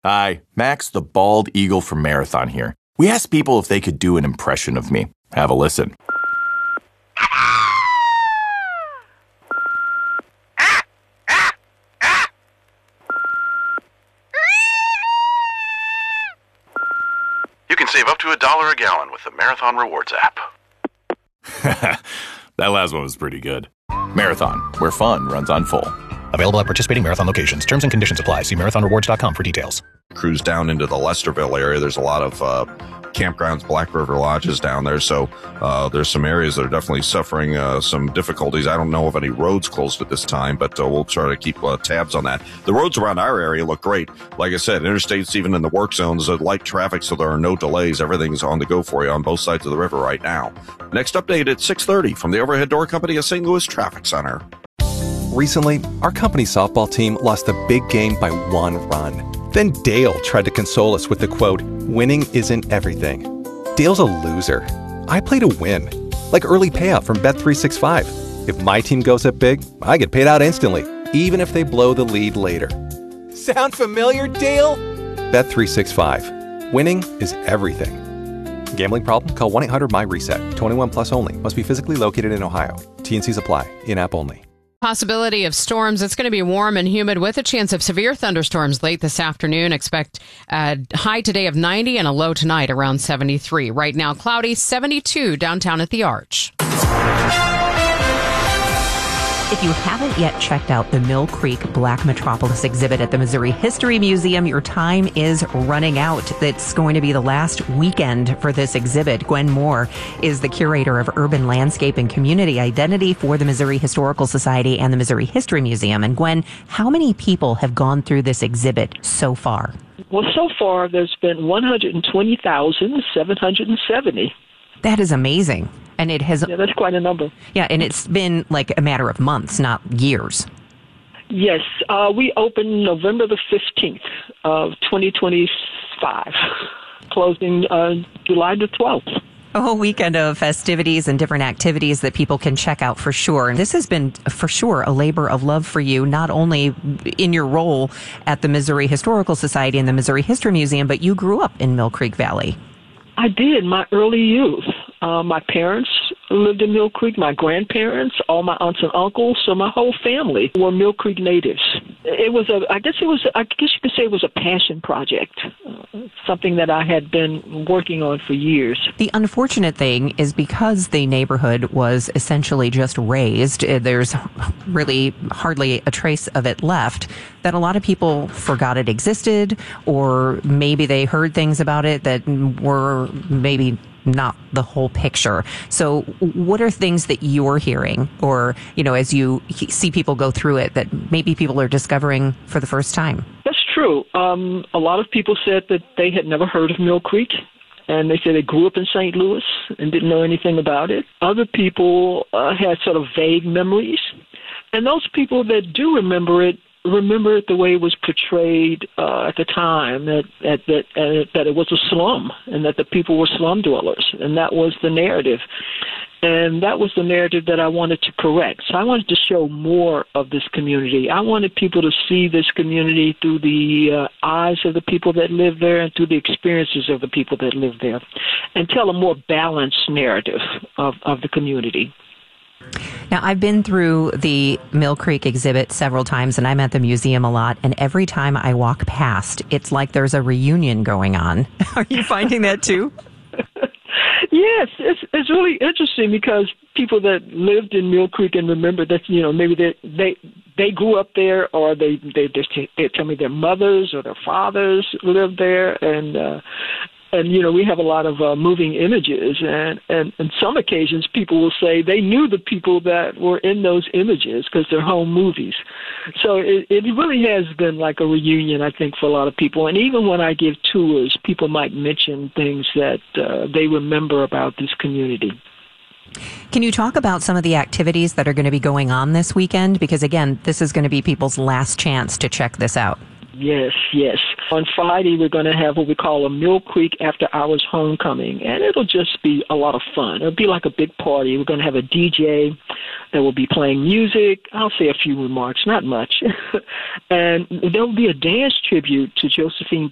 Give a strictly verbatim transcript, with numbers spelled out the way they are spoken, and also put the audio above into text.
Hi, Max the Bald Eagle from Marathon here. We asked people if they could do an impression of me. Have a listen. You can save up to a dollar a gallon with the Marathon Rewards app. That last one was pretty good. Marathon, where fun runs on full. Available at participating Marathon locations. Terms and conditions apply. See marathon rewards dot com for details. Cruise down into the Lesterville area. There's a lot of uh, campgrounds, Black River Lodges down there. So uh, there's some areas that are definitely suffering uh, some difficulties. I don't know of any roads closed at this time, but uh, we'll try to keep uh, tabs on that. The roads around our area look great. Like I said, interstates, even in the work zones, uh, light traffic, so there are no delays. Everything's on the go for you on both sides of the river right now. Next update at six thirty from the Overhead Door Company of Saint Louis Traffic Center. Recently, our company softball team lost a big game by one run. Then Dale tried to console us with the quote, "Winning isn't everything." Dale's a loser. I play to win. Like early payout from Bet three sixty-five. If my team goes up big, I get paid out instantly, even if they blow the lead later. Sound familiar, Dale? Bet three sixty-five. Winning is everything. Gambling problem? Call one eight hundred M Y reset. twenty-one plus only. Must be physically located in Ohio. T N Cs apply. In-app only. Possibility of storms. It's going to be warm and humid with a chance of severe thunderstorms late this afternoon. Expect a high today of ninety and a low tonight around seventy-three. Right now, cloudy, seventy-two downtown at the Arch. If you haven't yet checked out the Mill Creek Black Metropolis exhibit at the Missouri History Museum, your time is running out. It's going to be the last weekend for this exhibit. Gwen Moore is the curator of urban landscape and community identity for the Missouri Historical Society and the Missouri History Museum. And Gwen, how many people have gone through this exhibit so far? Well, so far there's been one hundred twenty thousand seven hundred seventy. That is amazing. And it has... Yeah, that's quite a number. Yeah, and it's been like a matter of months, not years. Yes. Uh, we opened November the fifteenth of twenty twenty-five, closing uh, July the twelfth. A whole weekend of festivities and different activities that people can check out for sure. And this has been, for sure, a labor of love for you, not only in your role at the Missouri Historical Society and the Missouri History Museum, but you grew up in Mill Creek Valley. I did, my early youth. Uh, my parents lived in Mill Creek, my grandparents, all my aunts and uncles, so my whole family were Mill Creek natives. It was a, I guess it was, I guess you could say it was a passion project, uh, something that I had been working on for years. The unfortunate thing is because the neighborhood was essentially just razed, there's really hardly a trace of it left, that a lot of people forgot it existed, or maybe they heard things about it that were maybe not the whole picture. So what are things that you're hearing, or, you know, as you see people go through it, that maybe people are discovering for the first time? That's true. Um, a lot of people said that they had never heard of Mill Creek, and they said they grew up in Saint Louis and didn't know anything about it. Other people uh, had sort of vague memories, and those people that do remember it remember it the way it was portrayed uh, at the time, that that that, uh, that it was a slum and that the people were slum dwellers, and that was the narrative. And that was the narrative that I wanted to correct. So I wanted to show more of this community. I wanted people to see this community through the uh, eyes of the people that live there and through the experiences of the people that live there, and tell a more balanced narrative of, of the community. Now, I've been through the Mill Creek exhibit several times, and I'm at the museum a lot, and every time I walk past, it's like there's a reunion going on. Are you finding that too? Yes, it's it's really interesting because people that lived in Mill Creek and remember that, you know, maybe they they, they grew up there, or they they they, they tell me their mothers or their fathers lived there, and uh, and you know, we have a lot of uh, moving images, and and on some occasions people will say they knew the people that were in those images because they're home movies. So it, it really has been like a reunion, I think, for a lot of people. And even when I give tours, people might mention things that uh, they remember about this community. Can you talk about some of the activities that are going to be going on this weekend? Because, again, this is going to be people's last chance to check this out. Yes, yes. On Friday, we're going to have what we call a Mill Creek After Hours Homecoming, and it'll just be a lot of fun. It'll be like a big party. We're going to have a D J that will be playing music. I'll say a few remarks, not much. And there will be a dance tribute to Josephine